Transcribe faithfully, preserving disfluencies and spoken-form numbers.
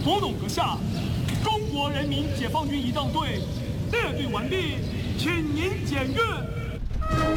国董阁下，中国人民解放军仪仗队列队完毕，请您检阅。